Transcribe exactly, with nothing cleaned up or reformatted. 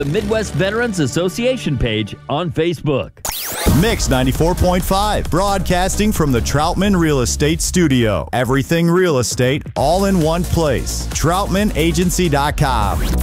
the Midwest Veterans Association page on Facebook. Mix ninety-four point five, broadcasting from the Troutman Real Estate Studio. Everything real estate, all in one place. Troutman Agency dot com.